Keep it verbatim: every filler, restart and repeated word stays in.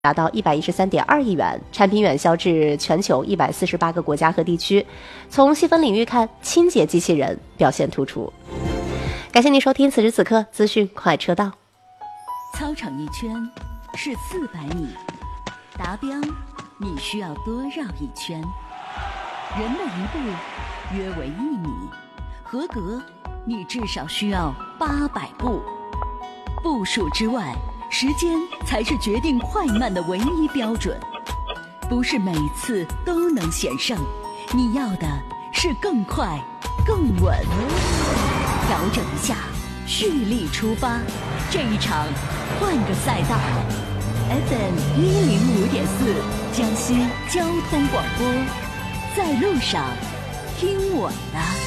达到一百一十三点二亿元，产品远销至全球一百四十八个国家和地区。从细分领域看，清洁机器人表现突出。感谢您收听此时此刻资讯快车道。 操场一圈是四百米，达标你需要多绕一圈。人的一步约为一米，合格你至少需要八百步。步数之外，时间才是决定快慢的唯一标准。不是每次都能险胜，你要的是更快更稳。调整一下，蓄力出发，这一场换个赛道。 F M 一零五点四江西交通广播，在路上听我的。